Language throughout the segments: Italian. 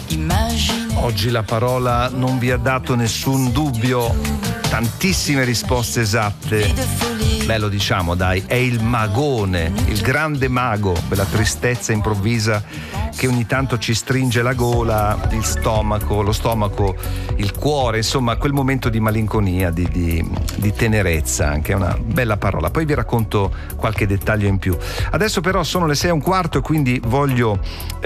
Oggi la parola non vi ha dato nessun dubbio, tantissime risposte esatte. Beh, lo diciamo, dai, è il magone, il grande mago, quella tristezza improvvisa che ogni tanto ci stringe la gola, il stomaco, lo stomaco, il cuore, insomma, quel momento di malinconia, di tenerezza, anche è una bella parola. Poi vi racconto qualche dettaglio in più. Adesso però sono le 6:15 e quindi voglio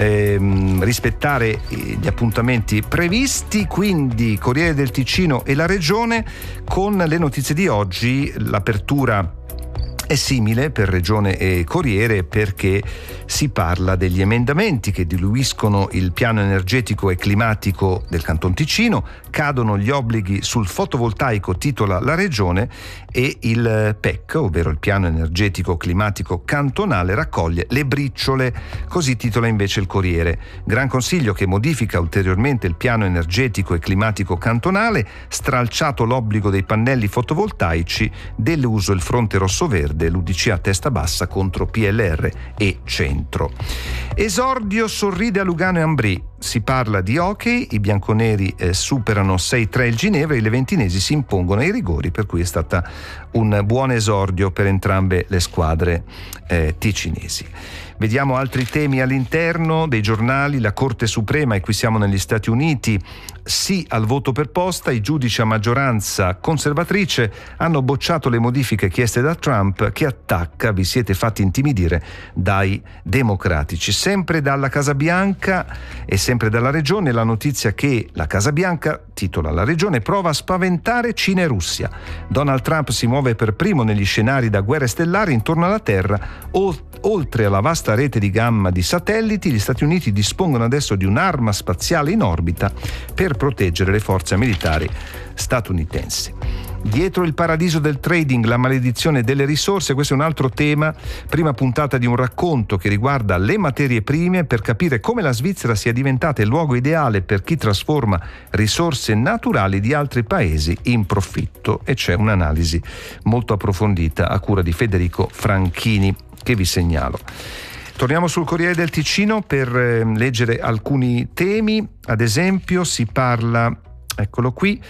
rispettare gli appuntamenti previsti, quindi Corriere del Ticino e la Regione con le notizie di oggi. L'apertura è simile per Regione e Corriere perché si parla degli emendamenti che diluiscono il piano energetico e climatico del Canton Ticino, cadono gli obblighi sul fotovoltaico, titola la Regione, e il PEC, ovvero il piano energetico climatico cantonale, raccoglie le briciole, così titola invece il Corriere. Gran Consiglio che modifica ulteriormente il piano energetico e climatico cantonale, stralciato l'obbligo dei pannelli fotovoltaici, deluso il fronte rosso-verde, l'UDC a testa bassa contro PLR e Centro. Esordio sorride a Lugano e Ambrì. Si parla di hockey, i bianconeri superano 6-3 il Ginevra, i leventinesi si impongono ai rigori, per cui è stata un buon esordio per entrambe le squadre ticinesi. Vediamo altri temi all'interno dei giornali. La Corte Suprema, e qui siamo negli Stati Uniti, sì al voto per posta. I giudici a maggioranza conservatrice hanno bocciato le modifiche chieste da Trump, che attacca: vi siete fatti intimidire dai democratici. Sempre dalla Casa Bianca e sempre dalla Regione la notizia che la Casa Bianca, titola la Regione, prova a spaventare Cina e Russia. Donald Trump si muove per primo negli scenari da guerre stellari intorno alla Terra. Oltre alla vasta rete di gamma di satelliti, gli Stati Uniti dispongono adesso di un'arma spaziale in orbita per proteggere le forze militari statunitensi. Dietro il paradiso del trading, la maledizione delle risorse, questo è un altro tema, prima puntata di un racconto che riguarda le materie prime per capire come la Svizzera sia diventata il luogo ideale per chi trasforma risorse naturali di altri paesi in profitto, e c'è un'analisi molto approfondita a cura di Federico Franchini che vi segnalo. Torniamo sul Corriere del Ticino per leggere alcuni temi. Ad esempio si parla, eccolo qui,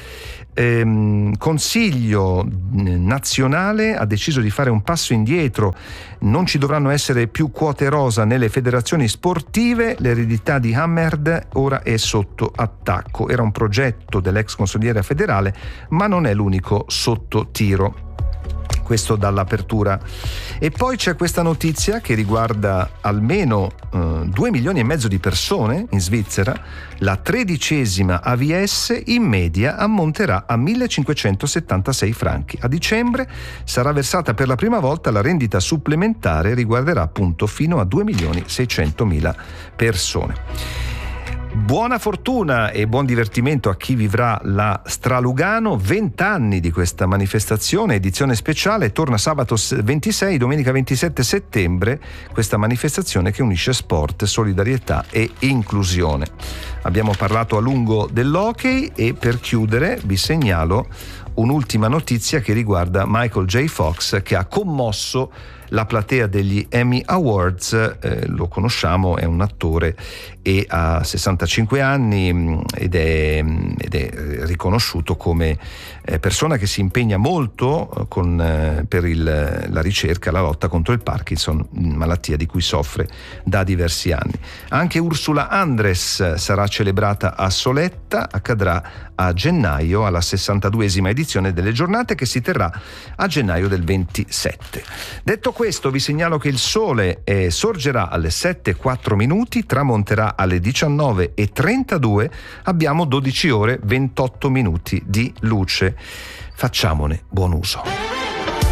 Consiglio nazionale ha deciso di fare un passo indietro, non ci dovranno essere più quote rosa nelle federazioni sportive, l'eredità di Hammerd ora è sotto attacco. Era un progetto dell'ex consigliere federale, ma non è l'unico sotto tiro. Questo dall'apertura. E poi c'è questa notizia che riguarda almeno 2 milioni e mezzo di persone in Svizzera. La 13ª AVS in media ammonterà a 1.576 franchi. A dicembre sarà versata per la prima volta la rendita supplementare, riguarderà appunto fino a 2.600.000 persone. Buona fortuna e buon divertimento a chi vivrà la Stralugano. 20 anni di questa manifestazione, edizione speciale, torna sabato 26, domenica 27 settembre, questa manifestazione che unisce sport, solidarietà e inclusione. Abbiamo parlato a lungo dell'hockey e per chiudere vi segnalo un'ultima notizia che riguarda Michael J. Fox, che ha commosso la platea degli Emmy Awards. Lo conosciamo, è un attore e ha 65 anni ed è riconosciuto come persona che si impegna molto per la ricerca, la lotta contro il Parkinson, malattia di cui soffre da diversi anni. Anche Ursula Andress sarà celebrata a Soletta, accadrà a gennaio alla 62esima edizione delle giornate che si terrà a gennaio del 27. Detto questo, vi segnalo che il sole sorgerà alle 7:04, tramonterà alle 19:32, abbiamo 12 ore 28 minuti di luce. Facciamone buon uso.